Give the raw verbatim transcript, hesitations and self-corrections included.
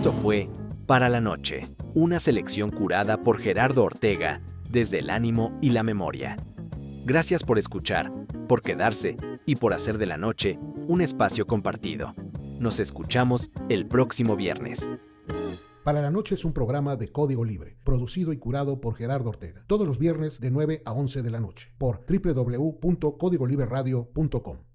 Esto fue Para la Noche, una selección curada por Gerardo Ortega desde el ánimo y la memoria. Gracias por escuchar, por quedarse y por hacer de la noche un espacio compartido. Nos escuchamos el próximo viernes. Para la Noche es un programa de Código Libre, producido y curado por Gerardo Ortega, todos los viernes de nueve a once de la noche, por doble u doble u doble u punto código libre radio punto com.